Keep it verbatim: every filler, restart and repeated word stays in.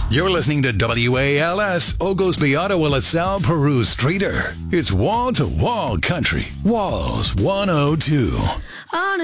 You're listening to W A L S, Oglesby, Ottawa, LaSalle, Peru, Streeter. It's wall-to-wall country. Walls one oh two. On